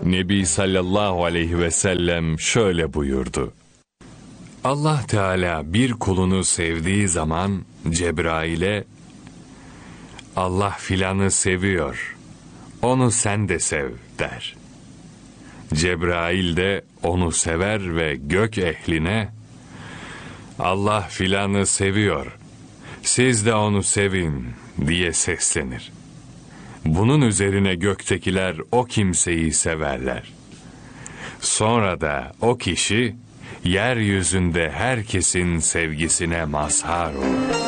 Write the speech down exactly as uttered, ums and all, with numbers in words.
Nebi sallallahu aleyhi ve sellem şöyle buyurdu. Allah Teala bir kulunu sevdiği zaman Cebrail'e Allah filanı seviyor, onu sen de sev der. Cebrail de onu sever ve gök ehline Allah filanı seviyor, siz de onu sevin diye seslenir. Bunun üzerine göktekiler o kimseyi severler. Sonra da o kişi yeryüzünde herkesin sevgisine mazhar olur.